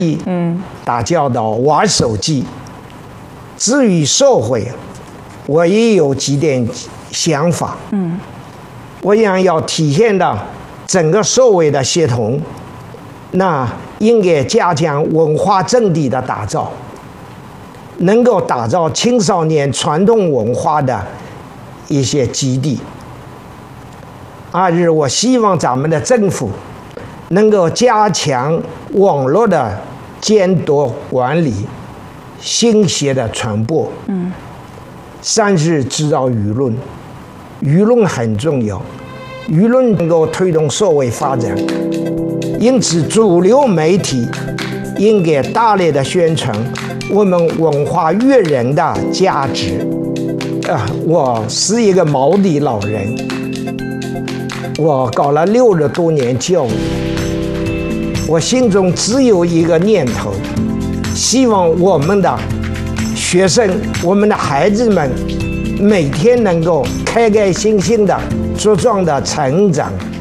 打教导、玩手机。至于社会，我也有几点想法。我想要体现到整个社会的协同，那应该加强文化阵地的打造，能够打造青少年传统文化的一些基地。二我希望咱们的政府能够加强网络的监督管理、信息的传播。三是指导舆论，舆论很重要，舆论能够推动社会发展，因此主流媒体应该大力的宣传我们文化育人的价值。我是一个毛利老人，我搞了60多年教育，我心中只有一个念头，希望我们的学生、我们的孩子们每天能够开开心心的茁壮的成长。